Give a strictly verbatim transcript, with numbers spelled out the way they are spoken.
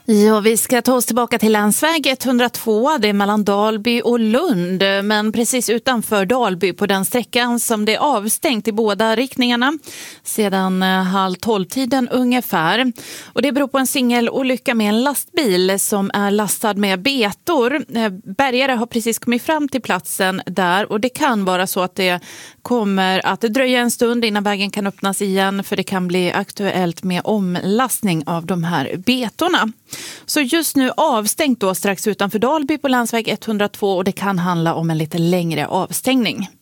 Ja, vi ska ta oss tillbaka till länsväg etthundratvå, det är mellan Dalby och Lund, men precis utanför Dalby på den sträckan som det är avstängt i båda riktningarna sedan halv tolv-tiden ungefär. Och det beror på en singelolycka med en lastbil som är lastad med betor. Bärgare har precis kommit fram till platsen där och det kan vara så att det kommer att dröja en stund innan vägen kan öppnas igen, för det kan bli aktuellt med omlastning av de här betorna. Så just nu avstängt då strax utanför Dalby på länsväg etthundratvå och det kan handla om en lite längre avstängning.